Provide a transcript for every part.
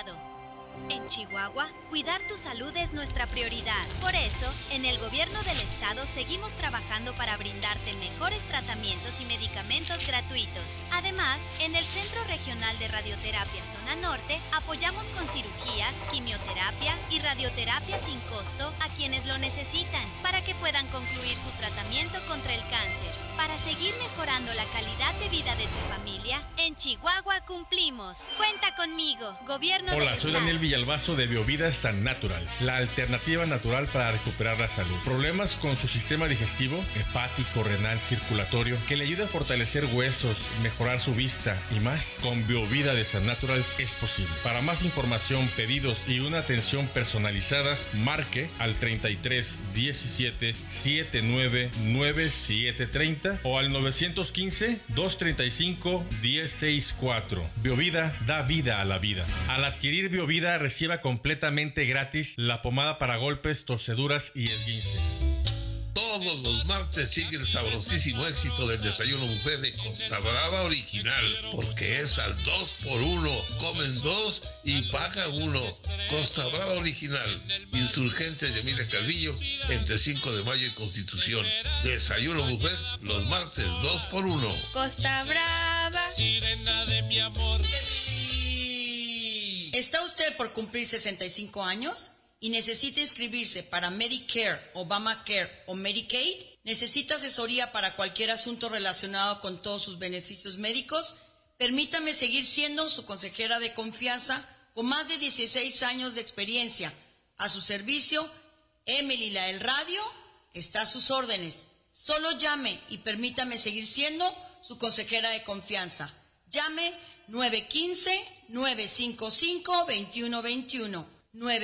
Estado. En Chihuahua, cuidar tu salud es nuestra prioridad. Por eso, en el gobierno del estado seguimos trabajando para brindarte mejores tratamientos y medicamentos gratuitos. Además, en el Centro Regional de Radioterapia Zona Norte, apoyamos con cirugías, quimioterapia y radioterapia sin costo a quienes lo necesitan, para que puedan concluir su tratamiento contra el cáncer. Para seguir mejorando la calidad de vida de tu familia, en Chihuahua cumplimos. Cuenta conmigo, gobierno del estado. Hola, soy Daniel Villalbazo de Biovida San Naturals, la alternativa natural para recuperar la salud. Problemas con su sistema digestivo, hepático, renal, circulatorio, que le ayuda a fortalecer huesos, mejorar su vista y más. Con Biovida de San Naturals es posible. Para más información, pedidos y una atención personalizada, marque al 33 17 79 97 30 o al 915 235 1064. Biovida da vida a la vida. Al adquirir Biovida, reciba completamente gratis la pomada para golpes, torceduras y esguinces. Todos los martes sigue el sabrosísimo éxito del desayuno buffet de Costa Brava Original, porque es al 2x1. Comen 2 y pagan 1. Costa Brava Original, Insurgentes de Emilia Calvillo, entre 5 de mayo y Constitución. Desayuno buffet los martes 2x1. Costa Brava, sirena de mi amor. ¿Está usted por cumplir 65 años? ¿Y necesita inscribirse para Medicare, Obamacare o Medicaid? ¿Necesita asesoría para cualquier asunto relacionado con todos sus beneficios médicos? Permítame seguir siendo su consejera de confianza con más de 16 años de experiencia. A su servicio, Emily la del radio está a sus órdenes. Solo llame y permítame seguir siendo su consejera de confianza. Llame 915-955-2121.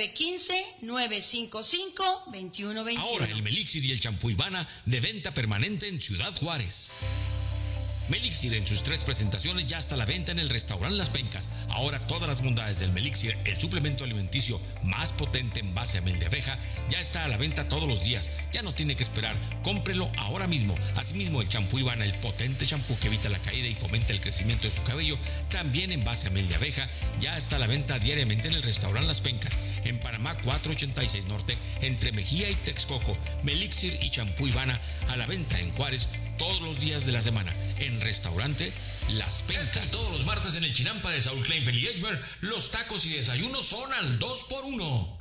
915-955-2121. Ahora el Melixir y el champú Ivana de venta permanente en Ciudad Juárez. Melixir en sus 3 presentaciones ya está a la venta en el restaurante Las Pencas. Ahora todas las bondades del Melixir, el suplemento alimenticio más potente en base a miel de abeja, ya está a la venta todos los días. Ya no tiene que esperar, cómprelo ahora mismo. Asimismo el champú Ivana, el potente champú que evita la caída y fomenta el crecimiento de su cabello, también en base a miel de abeja, ya está a la venta diariamente en el restaurante Las Pencas, en Panamá 486 Norte, entre Mejía y Texcoco. Melixir y champú Ivana a la venta en Juárez todos los días de la semana, en restaurante Las Pencas. Todos los martes en el Chinampa de Saúl Kleinfeld y Edgemer, los tacos y desayunos son al 2x1.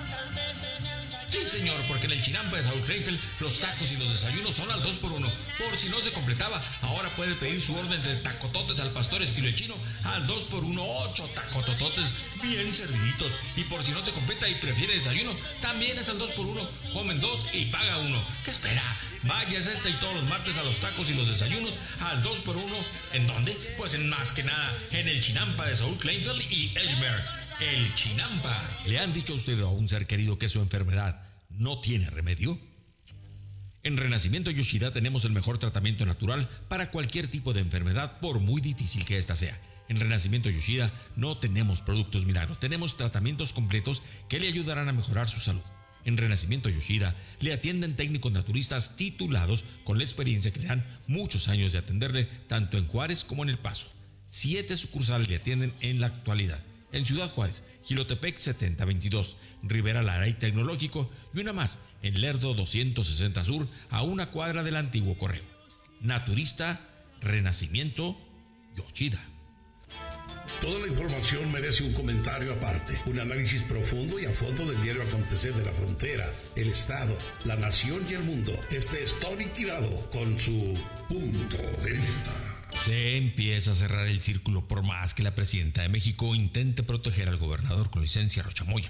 Sí, señor, porque en el Chinampa de Saúl Kleinfeld, los tacos y los desayunos son al 2x1. Por si no se completaba, ahora puede pedir su orden de tacototes al pastor estilo chino al 2x1, 8 tacotototes bien serviditos. Y por si no se completa y prefiere desayuno, también es al 2x1. Comen 2 y paga 1. ¿Qué espera? Váyase y todos los martes a los tacos y los desayunos al 2x1. ¿En dónde? Pues en más que nada, en el Chinampa de Saúl Kleinfeld y Edgemer. El Chinampa. ¿Le han dicho a usted o a un ser querido que su enfermedad no tiene remedio? En Renacimiento Yoshida tenemos el mejor tratamiento natural para cualquier tipo de enfermedad, por muy difícil que ésta sea. En Renacimiento Yoshida no tenemos productos milagros, tenemos tratamientos completos que le ayudarán a mejorar su salud. En Renacimiento Yoshida le atienden técnicos naturistas titulados con la experiencia que le dan muchos años de atenderle tanto en Juárez como en El Paso. 7 sucursales le atienden en la actualidad. En Ciudad Juárez, Jilotepec 7022, Rivera Lara y Tecnológico, y una más en Lerdo 260 Sur, a una cuadra del antiguo correo. Naturista Renacimiento Yoshida. Toda la información merece un comentario aparte, un análisis profundo y a fondo del diario acontecer de la frontera, el estado, la nación y el mundo. Este es Tony Tirado con su punto de vista. Se empieza a cerrar el círculo por más que la presidenta de México intente proteger al gobernador con licencia Rocha Moya.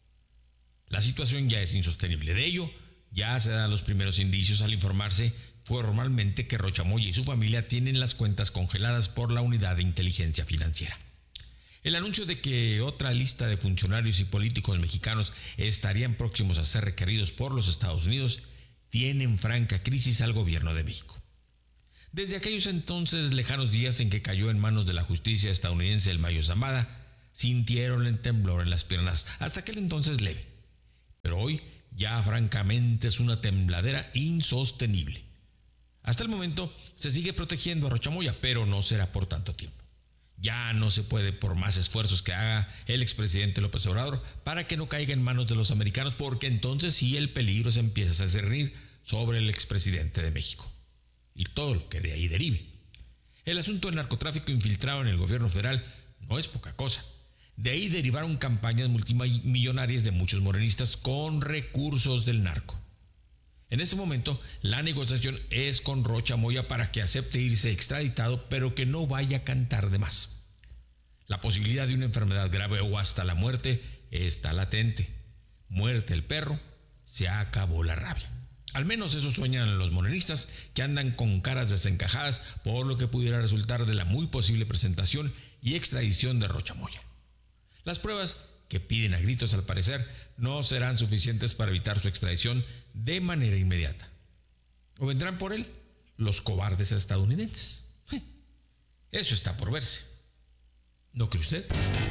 La situación ya es insostenible. De ello, ya se dan los primeros indicios al informarse formalmente que Rocha Moya y su familia tienen las cuentas congeladas por la Unidad de Inteligencia Financiera. El anuncio de que otra lista de funcionarios y políticos mexicanos estarían próximos a ser requeridos por los Estados Unidos tiene en franca crisis al gobierno de México. Desde aquellos entonces lejanos días en que cayó en manos de la justicia estadounidense el Mayo Zambada, sintieron el temblor en las piernas, hasta aquel entonces leve. Pero hoy ya francamente es una tembladera insostenible. Hasta el momento se sigue protegiendo a Rocha Moya, pero no será por tanto tiempo. Ya no se puede, por más esfuerzos que haga el expresidente López Obrador, para que no caiga en manos de los americanos, porque entonces sí el peligro se empieza a cernir sobre el expresidente de México y todo lo que de ahí derive. El asunto del narcotráfico infiltrado en el gobierno federal no es poca cosa. De ahí derivaron campañas multimillonarias de muchos morenistas con recursos del narco. En este momento, la negociación es con Rocha Moya para que acepte irse extraditado, pero que no vaya a cantar de más. La posibilidad de una enfermedad grave o hasta la muerte está latente. Muerte el perro, se acabó la rabia. Al menos eso sueñan los morenistas, que andan con caras desencajadas por lo que pudiera resultar de la muy posible presentación y extradición de Rocha Moya. Las pruebas que piden a gritos, al parecer, no serán suficientes para evitar su extradición de manera inmediata. ¿O vendrán por él los cobardes estadounidenses? Eso está por verse. ¿No cree usted?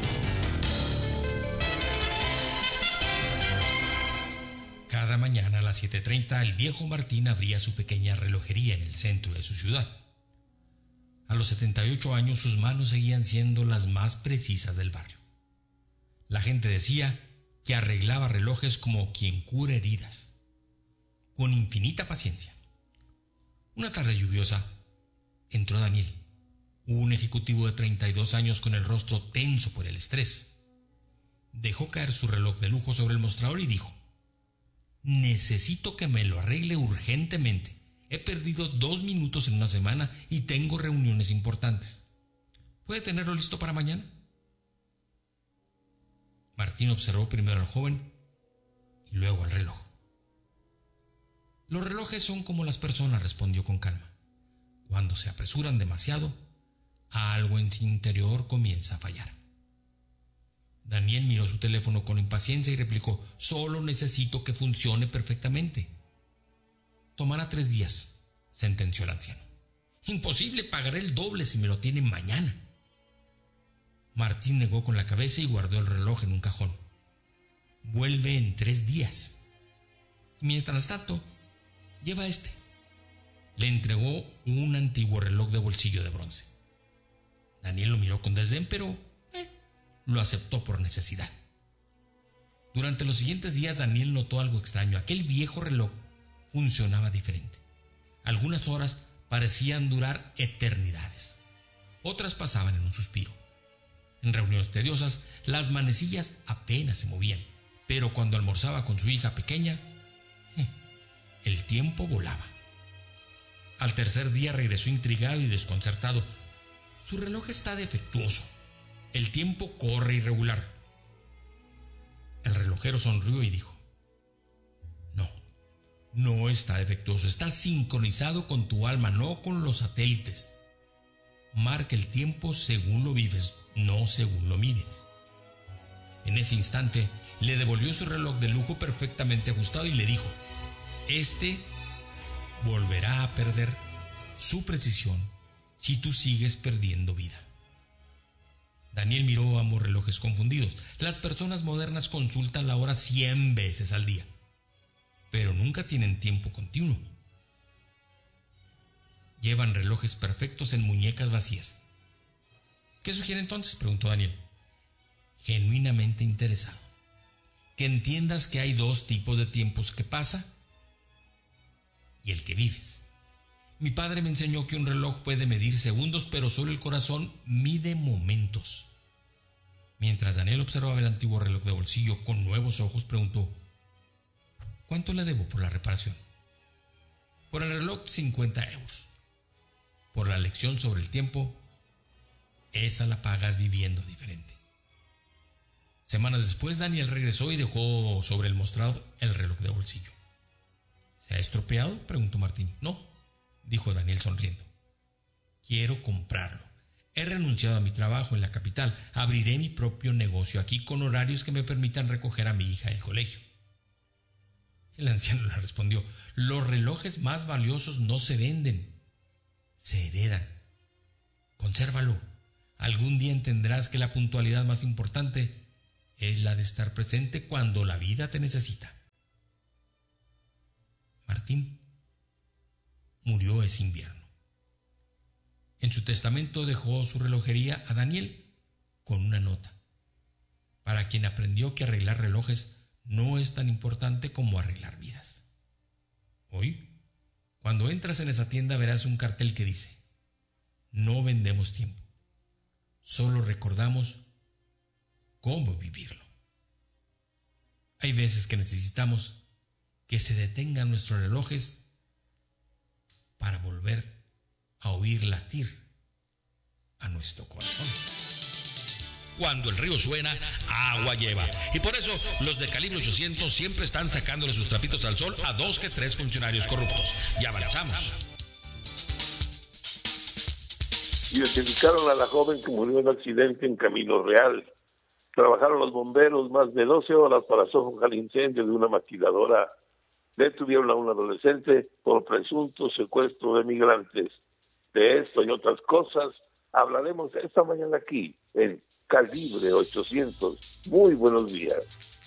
Cada mañana a las 7:30 el viejo Martín abría su pequeña relojería en el centro de su ciudad. A los 78 años sus manos seguían siendo las más precisas del barrio. La gente decía que arreglaba relojes como quien cura heridas, con infinita paciencia. Una tarde lluviosa entró Daniel, un ejecutivo de 32 años con el rostro tenso por el estrés. Dejó caer su reloj de lujo sobre el mostrador y dijo: necesito que me lo arregle urgentemente. He perdido 2 minutos en una semana y tengo reuniones importantes. ¿Puede tenerlo listo para mañana? Martín observó primero al joven y luego al reloj. Los relojes son como las personas, respondió con calma. Cuando se apresuran demasiado, algo en su interior comienza a fallar. Daniel miró su teléfono con impaciencia y replicó: solo necesito que funcione perfectamente. Tomará 3 días, sentenció el anciano. Imposible, pagaré el doble si me lo tienen mañana. Martín negó con la cabeza y guardó el reloj en un cajón. Vuelve en 3 días. Mientras tanto, lleva este. Le entregó un antiguo reloj de bolsillo de bronce. Daniel lo miró con desdén, pero lo aceptó por necesidad. Durante los siguientes días Daniel notó algo extraño. Aquel viejo reloj funcionaba diferente. Algunas horas parecían durar eternidades. Otras pasaban en un suspiro. En reuniones tediosas, las manecillas apenas se movían, pero cuando almorzaba con su hija pequeña, el tiempo volaba. Al tercer día regresó intrigado y desconcertado. Su reloj está defectuoso. El tiempo corre irregular. El relojero sonrió y dijo: no está defectuoso, está sincronizado con tu alma, no con los satélites. Marca el tiempo según lo vives, no según lo mides. En ese instante le devolvió su reloj de lujo perfectamente ajustado y le dijo: este volverá a perder su precisión si tú sigues perdiendo vida. Daniel miró ambos relojes confundidos. Las personas modernas consultan la hora 100 veces al día, pero nunca tienen tiempo continuo. Llevan relojes perfectos en muñecas vacías. ¿Qué sugiere entonces?, preguntó Daniel, genuinamente interesado. Que entiendas que hay 2 tipos de tiempos: que pasa y el que vives. Mi padre me enseñó que un reloj puede medir segundos, pero solo el corazón mide momentos. Mientras Daniel observaba el antiguo reloj de bolsillo con nuevos ojos, preguntó: ¿cuánto le debo por la reparación? Por el reloj, 50 euros. Por la lección sobre el tiempo, esa la pagas viviendo diferente. Semanas después, Daniel regresó y dejó sobre el mostrador el reloj de bolsillo. ¿Se ha estropeado?, preguntó Martín. No, dijo Daniel sonriendo. Quiero comprarlo. He renunciado a mi trabajo en la capital. Abriré mi propio negocio aquí con horarios que me permitan recoger a mi hija del colegio. El anciano le respondió: los relojes más valiosos no se venden, se heredan. Consérvalo. Algún día entenderás que la puntualidad más importante es la de estar presente cuando la vida te necesita. Martín murió ese invierno. En su testamento dejó su relojería a Daniel con una nota, para quien aprendió que arreglar relojes no es tan importante como arreglar vidas. Hoy, cuando entras en esa tienda verás un cartel que dice: no vendemos tiempo, solo recordamos cómo vivirlo. Hay veces que necesitamos que se detengan nuestros relojes para volver a oír latir a nuestro corazón. Cuando el río suena, agua lleva. Y por eso los de Calibre 800 siempre están sacándole sus trapitos al sol a 2 que 3 funcionarios corruptos. Y avanzamos. Identificaron a la joven que murió en un accidente en Camino Real. Trabajaron los bomberos más de 12 horas para sofocar el incendio de una maquiladora. Detuvieron a un adolescente por presunto secuestro de migrantes. De esto y otras cosas hablaremos esta mañana aquí en Calibre 800. Muy buenos días.